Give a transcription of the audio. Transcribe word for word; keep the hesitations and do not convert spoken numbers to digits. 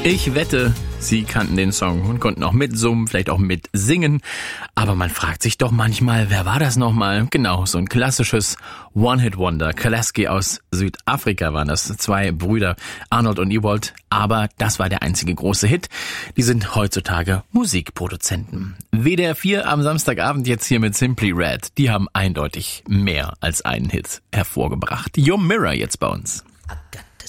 Ich wette, Sie kannten den Song und konnten auch mitsummen, vielleicht auch mitsingen. Aber man fragt sich doch manchmal, wer war das nochmal? Genau, so ein klassisches One-Hit-Wonder. Kalaski aus Südafrika waren das, zwei Brüder, Arnold und Ewald. Aber das war der einzige große Hit. Die sind heutzutage Musikproduzenten. W D R vier am Samstagabend jetzt hier mit Simply Red. Die haben eindeutig mehr als einen Hit hervorgebracht. Your Mirror jetzt bei uns. I got